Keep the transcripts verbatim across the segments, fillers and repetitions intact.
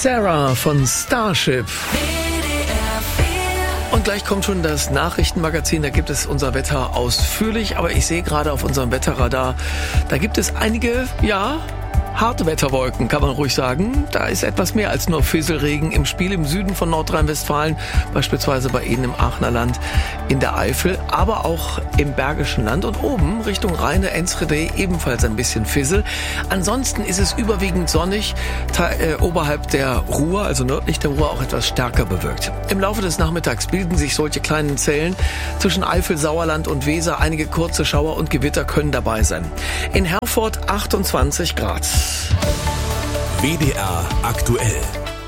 Sarah von Starship. Und gleich kommt schon das Nachrichtenmagazin, da gibt es unser Wetter ausführlich, aber ich sehe gerade auf unserem Wetterradar, da gibt es einige, ja, harte Wetterwolken, kann man ruhig sagen. Da ist etwas mehr als nur Fisselregen im Spiel im Süden von Nordrhein-Westfalen, beispielsweise bei Ihnen im Aachener Land, in der Eifel, aber auch im Bergischen Land und oben Richtung Rheine, Enschede ebenfalls ein bisschen Fissel. Ansonsten ist es überwiegend sonnig, äh, oberhalb der Ruhr, also nördlich der Ruhr, auch etwas stärker bewölkt. Im Laufe des Nachmittags bilden sich solche kleinen Zellen zwischen Eifel, Sauerland und Weser. Einige kurze Schauer und Gewitter können dabei sein. In Herford achtundzwanzig Grad. W D R aktuell.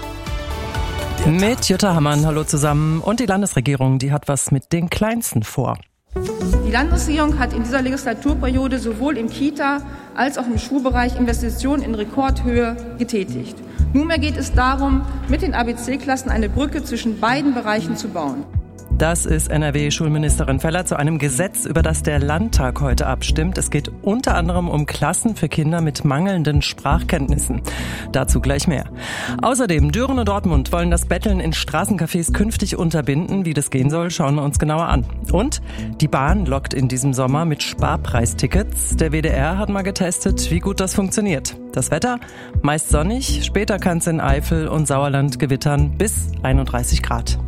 Mit Jutta Hammann, hallo zusammen. Und die Landesregierung, die hat was mit den Kleinsten vor. Die Landesregierung hat in dieser Legislaturperiode sowohl im Kita- als auch im Schulbereich Investitionen in Rekordhöhe getätigt. Nunmehr geht es darum, mit den A B C-Klassen eine Brücke zwischen beiden Bereichen zu bauen. Das ist N R W-Schulministerin Feller zu einem Gesetz, über das der Landtag heute abstimmt. Es geht unter anderem um Klassen für Kinder mit mangelnden Sprachkenntnissen. Dazu gleich mehr. Außerdem, Düren und Dortmund wollen das Betteln in Straßencafés künftig unterbinden. Wie das gehen soll, schauen wir uns genauer an. Und die Bahn lockt in diesem Sommer mit Sparpreistickets. Der W D R hat mal getestet, wie gut das funktioniert. Das Wetter? Meist sonnig, später kann es in Eifel und Sauerland gewittern bis einunddreißig Grad.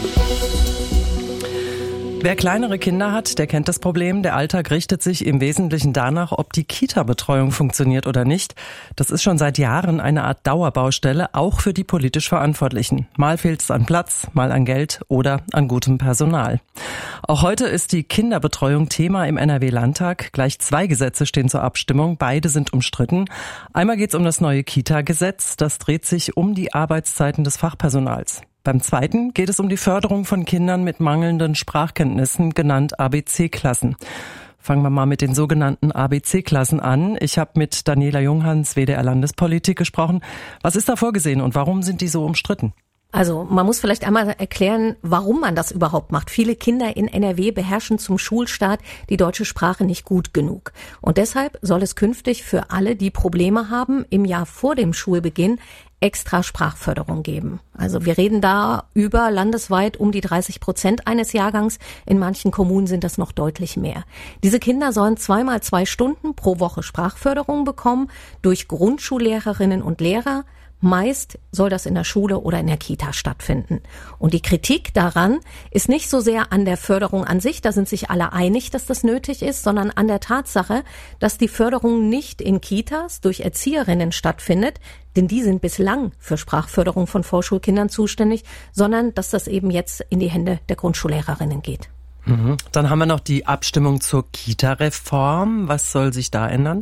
Wer kleinere Kinder hat, der kennt das Problem. Der Alltag richtet sich im Wesentlichen danach, ob die Kita-Betreuung funktioniert oder nicht. Das ist schon seit Jahren eine Art Dauerbaustelle, auch für die politisch Verantwortlichen. Mal fehlt es an Platz, mal an Geld oder an gutem Personal. Auch heute ist die Kinderbetreuung Thema im N R W-Landtag. Gleich zwei Gesetze stehen zur Abstimmung. Beide sind umstritten. Einmal geht es um das neue Kita-Gesetz. Das dreht sich um die Arbeitszeiten des Fachpersonals. Beim zweiten geht es um die Förderung von Kindern mit mangelnden Sprachkenntnissen, genannt A B C-Klassen. Fangen wir mal mit den sogenannten A B C-Klassen an. Ich habe mit Daniela Junghans, W D R-Landespolitik, gesprochen. Was ist da vorgesehen und warum sind die so umstritten? Also man muss vielleicht einmal erklären, warum man das überhaupt macht. Viele Kinder in N R W beherrschen zum Schulstart die deutsche Sprache nicht gut genug. Und deshalb soll es künftig für alle, die Probleme haben, im Jahr vor dem Schulbeginn extra Sprachförderung geben. Also wir reden da über landesweit um die dreißig Prozent eines Jahrgangs. In manchen Kommunen sind das noch deutlich mehr. Diese Kinder sollen zweimal zwei Stunden pro Woche Sprachförderung bekommen durch Grundschullehrerinnen und Lehrer. Meist soll das in der Schule oder in der Kita stattfinden. Und die Kritik daran ist nicht so sehr an der Förderung an sich, da sind sich alle einig, dass das nötig ist, sondern an der Tatsache, dass die Förderung nicht in Kitas durch Erzieherinnen stattfindet, denn die sind bislang für Sprachförderung von Vorschulkindern zuständig, sondern dass das eben jetzt in die Hände der Grundschullehrerinnen geht. Mhm. Dann haben wir noch die Abstimmung zur Kita-Reform. Was soll sich da ändern?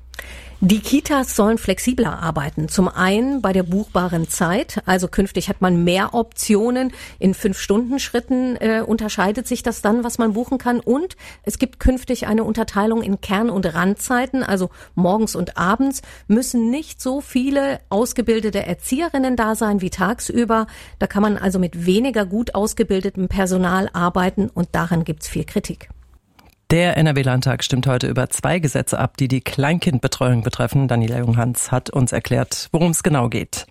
Die Kitas sollen flexibler arbeiten. Zum einen bei der buchbaren Zeit. Also künftig hat man mehr Optionen. In Fünf-Stunden-Schritten äh, unterscheidet sich das dann, was man buchen kann. Und es gibt künftig eine Unterteilung in Kern- und Randzeiten. Also morgens und abends müssen nicht so viele ausgebildete Erzieherinnen da sein wie tagsüber. Da kann man also mit weniger gut ausgebildetem Personal arbeiten. Und daran gibt's viel Kritik. Der N R W-Landtag stimmt heute über zwei Gesetze ab, die die Kleinkindbetreuung betreffen. Daniela Junghans hat uns erklärt, worum es genau geht.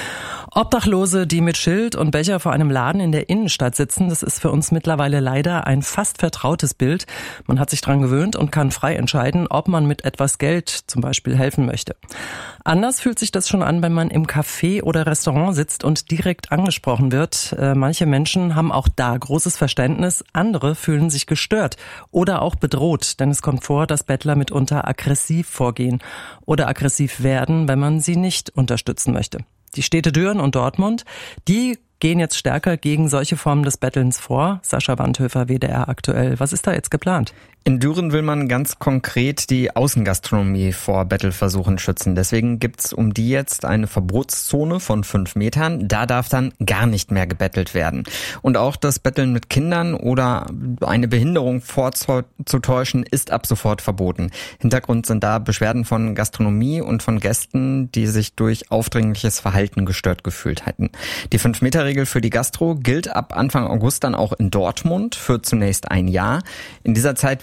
Obdachlose, die mit Schild und Becher vor einem Laden in der Innenstadt sitzen, das ist für uns mittlerweile leider ein fast vertrautes Bild. Man hat sich dran gewöhnt und kann frei entscheiden, ob man mit etwas Geld zum Beispiel helfen möchte. Anders fühlt sich das schon an, wenn man im Café oder Restaurant sitzt und direkt angesprochen wird. Äh, manche Menschen haben auch da großes Verständnis, andere fühlen sich gestört oder auch bedroht, denn es kommt vor, dass Bettler mitunter aggressiv vorgehen oder aggressiv werden, wenn man sie nicht unterstützen möchte. Die Städte Düren und Dortmund, die gehen jetzt stärker gegen solche Formen des Bettelns vor. Sascha Wandhöfer, W D R aktuell. Was ist da jetzt geplant? In Düren will man ganz konkret die Außengastronomie vor Bettelversuchen schützen. Deswegen gibt's um die jetzt eine Verbotszone von fünf Metern. Da darf dann gar nicht mehr gebettelt werden. Und auch das Betteln mit Kindern oder eine Behinderung vorzutäuschen ist ab sofort verboten. Hintergrund sind da Beschwerden von Gastronomie und von Gästen, die sich durch aufdringliches Verhalten gestört gefühlt hätten. Die fünf Meter Regel für die Gastro gilt ab Anfang August dann auch in Dortmund für zunächst ein Jahr. In dieser Zeit wird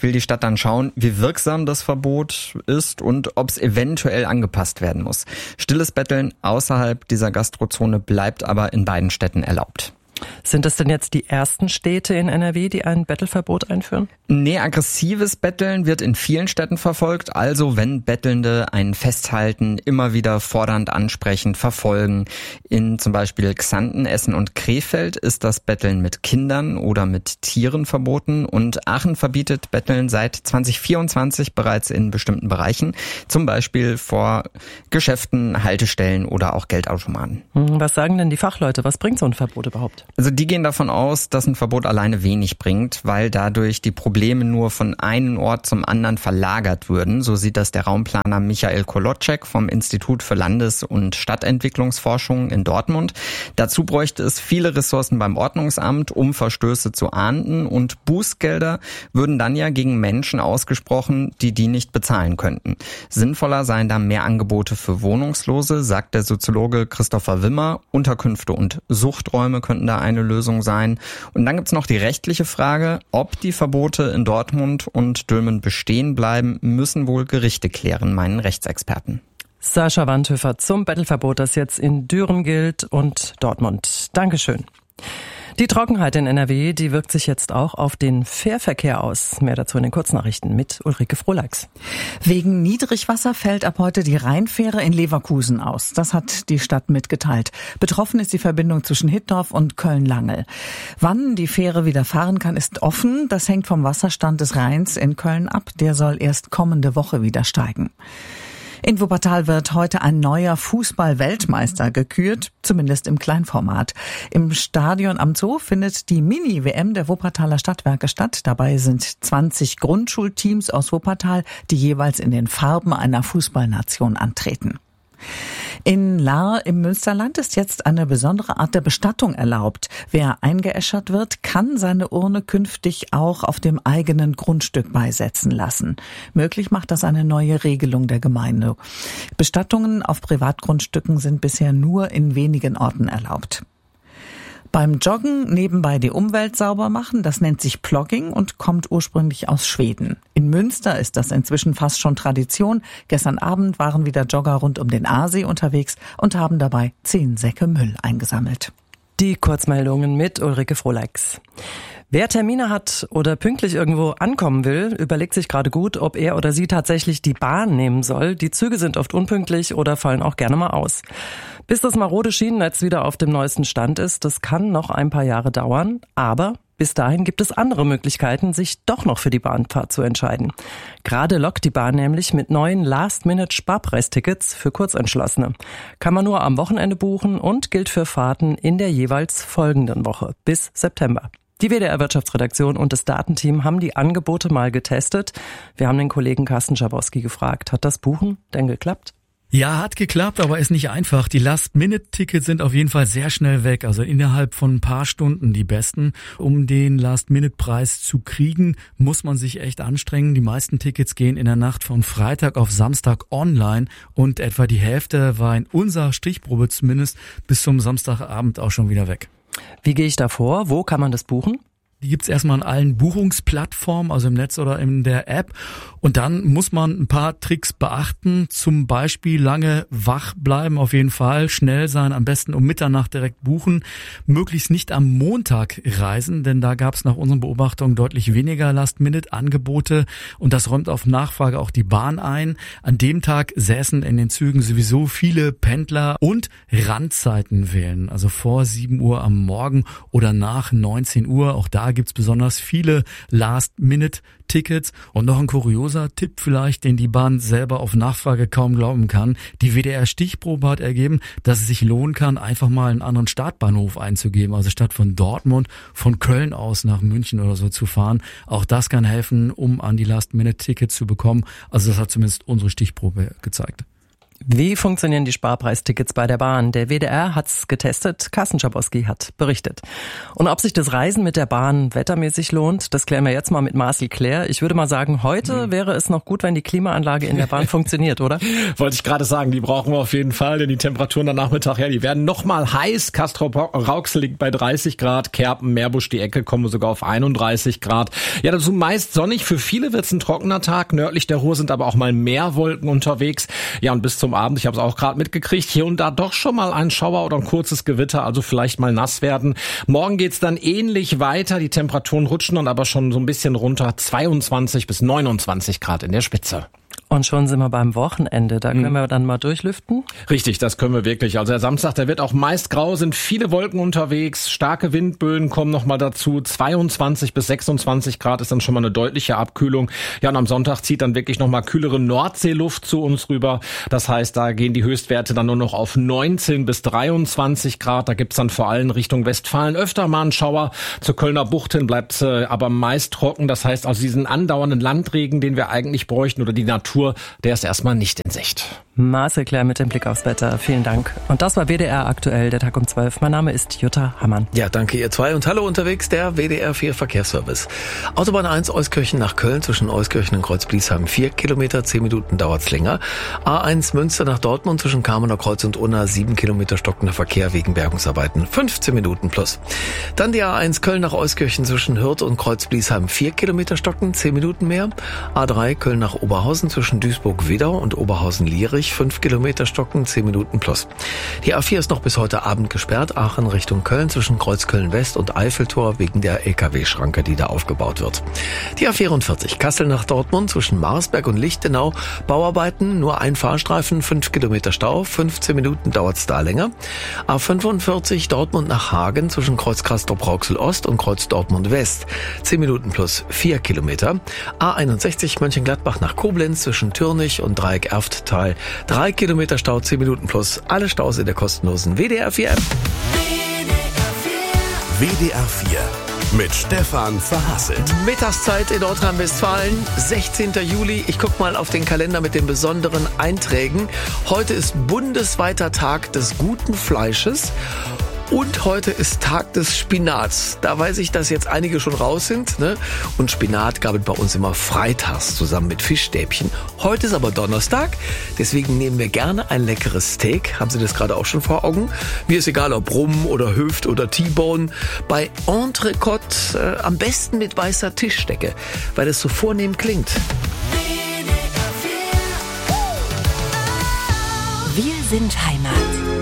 will die Stadt dann schauen, wie wirksam das Verbot ist und ob es eventuell angepasst werden muss. Stilles Betteln außerhalb dieser Gastrozone bleibt aber in beiden Städten erlaubt. Sind das denn jetzt die ersten Städte in N R W, die ein Bettelverbot einführen? Nee, aggressives Betteln wird in vielen Städten verfolgt. Also wenn Bettelnde einen festhalten, immer wieder fordernd ansprechen, verfolgen. In zum Beispiel Xanten, Essen und Krefeld ist das Betteln mit Kindern oder mit Tieren verboten. Und Aachen verbietet Betteln seit zwanzig vierundzwanzig bereits in bestimmten Bereichen. Zum Beispiel vor Geschäften, Haltestellen oder auch Geldautomaten. Was sagen denn die Fachleute? Was bringt so ein Verbot überhaupt? Also die gehen davon aus, dass ein Verbot alleine wenig bringt, weil dadurch die Probleme nur von einem Ort zum anderen verlagert würden. So sieht das der Raumplaner Michael Kolotschek vom Institut für Landes- und Stadtentwicklungsforschung in Dortmund. Dazu bräuchte es viele Ressourcen beim Ordnungsamt, um Verstöße zu ahnden, und Bußgelder würden dann ja gegen Menschen ausgesprochen, die die nicht bezahlen könnten. Sinnvoller seien da mehr Angebote für Wohnungslose, sagt der Soziologe Christopher Wimmer. Unterkünfte und Suchträume könnten da eine Lösung sein. Und dann gibt's noch die rechtliche Frage, ob die Verbote in Dortmund und Dülmen bestehen bleiben, müssen wohl Gerichte klären, meinen Rechtsexperten. Sascha Wandhöfer zum Bettelverbot, das jetzt in Düren gilt und Dortmund. Dankeschön. Die Trockenheit in N R W, die wirkt sich jetzt auch auf den Fährverkehr aus. Mehr dazu in den Kurznachrichten mit Ulrike Frohleix. Wegen Niedrigwasser fällt ab heute die Rheinfähre in Leverkusen aus. Das hat die Stadt mitgeteilt. Betroffen ist die Verbindung zwischen Hittorf und Köln-Langel. Wann die Fähre wieder fahren kann, ist offen. Das hängt vom Wasserstand des Rheins in Köln ab. Der soll erst kommende Woche wieder steigen. In Wuppertal wird heute ein neuer Fußball-Weltmeister gekürt, zumindest im Kleinformat. Im Stadion am Zoo findet die Mini-W M der Wuppertaler Stadtwerke statt. Dabei sind zwanzig Grundschulteams aus Wuppertal, die jeweils in den Farben einer Fußballnation antreten. In Lahr im Münsterland ist jetzt eine besondere Art der Bestattung erlaubt. Wer eingeäschert wird, kann seine Urne künftig auch auf dem eigenen Grundstück beisetzen lassen. Möglich macht das eine neue Regelung der Gemeinde. Bestattungen auf Privatgrundstücken sind bisher nur in wenigen Orten erlaubt. Beim Joggen nebenbei die Umwelt sauber machen, das nennt sich Plogging und kommt ursprünglich aus Schweden. In Münster ist das inzwischen fast schon Tradition. Gestern Abend waren wieder Jogger rund um den Aasee unterwegs und haben dabei zehn Säcke Müll eingesammelt. Die Kurzmeldungen mit Ulrike Frohleix. Wer Termine hat oder pünktlich irgendwo ankommen will, überlegt sich gerade gut, ob er oder sie tatsächlich die Bahn nehmen soll. Die Züge sind oft unpünktlich oder fallen auch gerne mal aus. Bis das marode Schienennetz wieder auf dem neuesten Stand ist, das kann noch ein paar Jahre dauern, aber bis dahin gibt es andere Möglichkeiten, sich doch noch für die Bahnfahrt zu entscheiden. Gerade lockt die Bahn nämlich mit neuen Last-Minute-Sparpreistickets für Kurzentschlossene. Kann man nur am Wochenende buchen und gilt für Fahrten in der jeweils folgenden Woche bis September. Die W D R-Wirtschaftsredaktion und das Datenteam haben die Angebote mal getestet. Wir haben den Kollegen Carsten Schabowski gefragt, hat das Buchen denn geklappt? Ja, hat geklappt, aber ist nicht einfach. Die Last-Minute-Tickets sind auf jeden Fall sehr schnell weg, also innerhalb von ein paar Stunden die besten. Um den Last-Minute-Preis zu kriegen, muss man sich echt anstrengen. Die meisten Tickets gehen in der Nacht von Freitag auf Samstag online und etwa die Hälfte war in unserer Stichprobe zumindest bis zum Samstagabend auch schon wieder weg. Wie gehe ich da vor? Wo kann man das buchen? Die gibt's erstmal an allen Buchungsplattformen, also im Netz oder in der App. Und dann muss man ein paar Tricks beachten. Zum Beispiel lange wach bleiben, auf jeden Fall. Schnell sein, am besten um Mitternacht direkt buchen. Möglichst nicht am Montag reisen, denn da gab's nach unseren Beobachtungen deutlich weniger Last-Minute-Angebote. Und das räumt auf Nachfrage auch die Bahn ein. An dem Tag säßen in den Zügen sowieso viele Pendler und Randzeiten wählen. Also vor sieben Uhr am Morgen oder nach neunzehn Uhr. Auch da gibt's besonders viele Last-Minute-Tickets. Und noch ein kurioser Tipp vielleicht, den die Bahn selber auf Nachfrage kaum glauben kann. Die W D R-Stichprobe hat ergeben, dass es sich lohnen kann, einfach mal einen anderen Startbahnhof einzugeben. Also statt von Dortmund, von Köln aus nach München oder so zu fahren. Auch das kann helfen, um an die Last-Minute-Tickets zu bekommen. Also das hat zumindest unsere Stichprobe gezeigt. Wie funktionieren die Sparpreistickets bei der Bahn? Der W D R hat's getestet, Carsten Schabowski hat berichtet. Und ob sich das Reisen mit der Bahn wettermäßig lohnt, das klären wir jetzt mal mit Marcel Claire. Ich würde mal sagen, heute hm. wäre es noch gut, wenn die Klimaanlage in der Bahn funktioniert, oder? Wollte ich gerade sagen, die brauchen wir auf jeden Fall, denn die Temperaturen am Nachmittag, ja, die werden noch mal heiß. Castrop-Rauxel liegt bei dreißig Grad, Kerpen, Meerbusch, die Ecke kommen sogar auf einunddreißig Grad. Ja, dazu meist sonnig. Für viele wird's ein trockener Tag. Nördlich der Ruhr sind aber auch mal mehr Wolken unterwegs. Ja, und bis zum Abend, ich habe es auch gerade mitgekriegt, hier und da doch schon mal ein Schauer oder ein kurzes Gewitter, also vielleicht mal nass werden. Morgen geht's dann ähnlich weiter. Die Temperaturen rutschen dann aber schon so ein bisschen runter. zweiundzwanzig bis neunundzwanzig Grad in der Spitze. Und schon sind wir beim Wochenende, da können wir dann mal durchlüften? Richtig, das können wir wirklich. Also der Samstag, der wird auch meist grau, sind viele Wolken unterwegs, starke Windböen kommen noch mal dazu. zweiundzwanzig bis sechsundzwanzig Grad ist dann schon mal eine deutliche Abkühlung. Ja, und am Sonntag zieht dann wirklich noch mal kühlere Nordseeluft zu uns rüber. Das heißt, da gehen die Höchstwerte dann nur noch auf neunzehn bis dreiundzwanzig Grad. Da gibt's dann vor allem Richtung Westfalen öfter mal einen Schauer. Zur Kölner Bucht hin bleibt äh, aber meist trocken. Das heißt, also diesen andauernden Landregen, den wir eigentlich bräuchten, oder die Natur, der ist erstmal nicht in Sicht. Marcel Claire mit dem Blick aufs Wetter. Vielen Dank. Und das war W D R aktuell, der Tag um zwölf. Mein Name ist Jutta Hammann. Ja, danke ihr zwei und hallo unterwegs, der W D R vier Verkehrsservice. Autobahn eins Euskirchen nach Köln zwischen Euskirchen und Kreuz-Bliesheim vier Kilometer, zehn Minuten dauert's länger. A eins Münster nach Dortmund zwischen Kamener Kreuz und Unna sieben Kilometer stockender Verkehr wegen Bergungsarbeiten, fünfzehn Minuten plus. Dann die A eins Köln nach Euskirchen zwischen Hürth und Kreuz-Bliesheim vier Kilometer stocken, zehn Minuten mehr. A drei Köln nach Oberhausen zwischen Duisburg-Wedau und Oberhausen-Lierich fünf Kilometer stocken, zehn Minuten plus. Die A vier ist noch bis heute Abend gesperrt, Aachen Richtung Köln zwischen Kreuzköln-West und Eiffeltor wegen der L K W-Schranke, die da aufgebaut wird. Die A vierundvierzig Kassel nach Dortmund zwischen Marsberg und Lichtenau, Bauarbeiten, nur ein Fahrstreifen, fünf Kilometer Stau, fünfzehn Minuten dauert's da länger. A fünfundvierzig Dortmund nach Hagen zwischen Kreuz Castrop-Rauxel Ost und Kreuz Dortmund West, zehn Minuten plus vier Kilometer. A einundsechzig Mönchengladbach nach Koblenz zwischen Türnich und Dreieck Erfttal, drei Kilometer Stau, zehn Minuten plus. Alle Staus in der kostenlosen W D R vier App. W D R vier mit Stefan Verhasselt. Mittagszeit in Nordrhein-Westfalen, sechzehnten Juli. Ich guck mal auf den Kalender mit den besonderen Einträgen. Heute ist bundesweiter Tag des guten Fleisches. Und heute ist Tag des Spinats. Da weiß ich, dass jetzt einige schon raus sind, ne? Und Spinat gab es bei uns immer freitags zusammen mit Fischstäbchen. Heute ist aber Donnerstag, deswegen nehmen wir gerne ein leckeres Steak. Haben Sie das gerade auch schon vor Augen? Mir ist egal, ob Rumm oder Hüft oder T-Bone. Bei Entrecote äh, am besten mit weißer Tischdecke, weil es so vornehm klingt. Wir sind Heimat.